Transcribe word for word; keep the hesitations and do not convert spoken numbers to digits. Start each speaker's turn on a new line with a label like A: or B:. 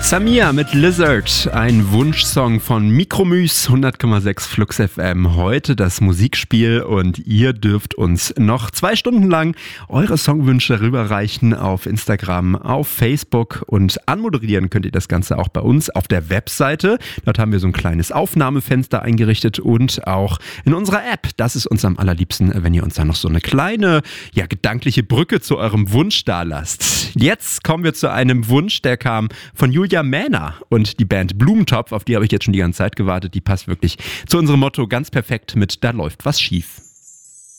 A: Samia mit Lizard, ein Wunschsong von Mikromüs, hundert Komma sechs Flux F M. Heute das Musikspiel und ihr dürft uns noch zwei Stunden lang eure Songwünsche rüberreichen auf Instagram, auf Facebook und anmoderieren könnt ihr das Ganze auch bei uns auf der Webseite. Dort haben wir so ein kleines Aufnahmefenster eingerichtet und auch in unserer App. Das ist uns am allerliebsten, wenn ihr uns da noch so eine kleine, ja, gedankliche Brücke zu eurem Wunsch da lasst. Jetzt kommen wir zu einem Wunsch, der kam von Julia Mähner und die Band Blumentopf, auf die habe ich jetzt schon die ganze Zeit gewartet. Die passt wirklich zu unserem Motto ganz perfekt mit Da läuft was schief.